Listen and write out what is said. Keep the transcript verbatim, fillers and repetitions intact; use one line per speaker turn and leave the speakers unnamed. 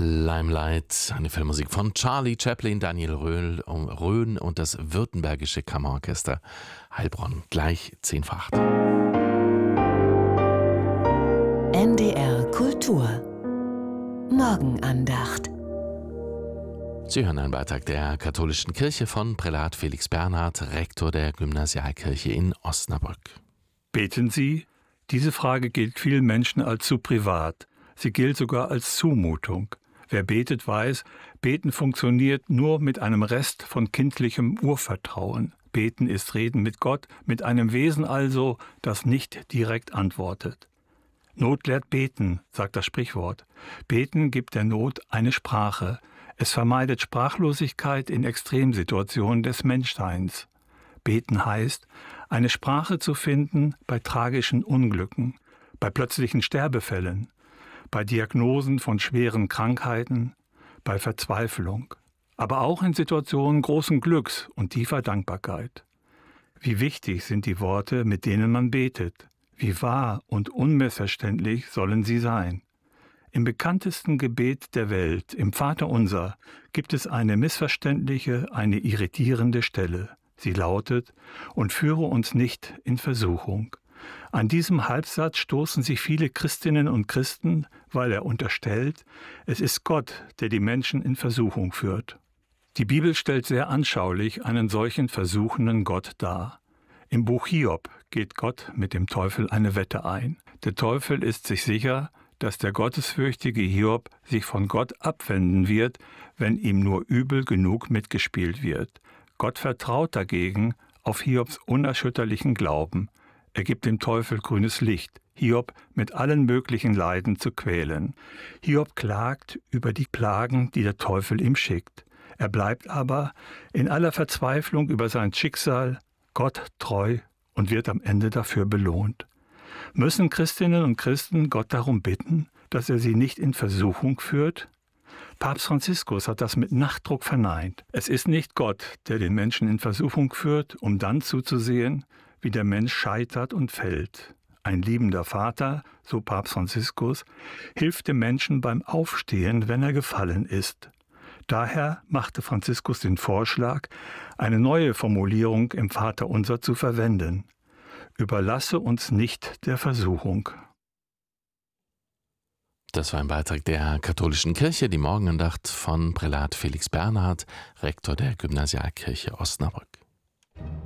Limelight, eine Filmmusik von Charlie Chaplin, Daniel Röhl, Röhn und das Württembergische Kammerorchester Heilbronn. Gleich zehn vor acht.
N D R Kultur Morgenandacht.
Sie hören einen Beitrag der Katholischen Kirche von Prälat Felix Bernhard, Rektor der Gymnasialkirche in Osnabrück.
Beten Sie? Diese Frage gilt vielen Menschen als zu privat. Sie gilt sogar als Zumutung. Wer betet, weiß, Beten funktioniert nur mit einem Rest von kindlichem Urvertrauen. Beten ist Reden mit Gott, mit einem Wesen also, das nicht direkt antwortet. Not lehrt beten, sagt das Sprichwort. Beten gibt der Not eine Sprache. Es vermeidet Sprachlosigkeit in Extremsituationen des Menschseins. Beten heißt, eine Sprache zu finden bei tragischen Unglücken, bei plötzlichen Sterbefällen, bei Diagnosen von schweren Krankheiten, bei Verzweiflung, aber auch in Situationen großen Glücks und tiefer Dankbarkeit. Wie wichtig sind die Worte, mit denen man betet? Wie wahr und unmissverständlich sollen sie sein? Im bekanntesten Gebet der Welt, im Vaterunser, gibt es eine missverständliche, eine irritierende Stelle. Sie lautet: Und führe uns nicht in Versuchung. An diesem Halbsatz stoßen sich viele Christinnen und Christen, weil er unterstellt, es ist Gott, der die Menschen in Versuchung führt. Die Bibel stellt sehr anschaulich einen solchen versuchenden Gott dar. Im Buch Hiob geht Gott mit dem Teufel eine Wette ein. Der Teufel ist sich sicher, dass der gottesfürchtige Hiob sich von Gott abwenden wird, wenn ihm nur übel genug mitgespielt wird. Gott vertraut dagegen auf Hiobs unerschütterlichen Glauben. Er gibt dem Teufel grünes Licht, Hiob mit allen möglichen Leiden zu quälen. Hiob klagt über die Plagen, die der Teufel ihm schickt. Er bleibt aber in aller Verzweiflung über sein Schicksal Gott treu und wird am Ende dafür belohnt. Müssen Christinnen und Christen Gott darum bitten, dass er sie nicht in Versuchung führt? Papst Franziskus hat das mit Nachdruck verneint. Es ist nicht Gott, der den Menschen in Versuchung führt, um dann zuzusehen, wie der Mensch scheitert und fällt. Ein liebender Vater, so Papst Franziskus, hilft dem Menschen beim Aufstehen, wenn er gefallen ist. Daher machte Franziskus den Vorschlag, eine neue Formulierung im Vaterunser zu verwenden. Überlasse uns nicht der Versuchung.
Das war ein Beitrag der Katholischen Kirche, die Morgenandacht von Prälat Felix Bernhard, Rektor der Gymnasialkirche Osnabrück.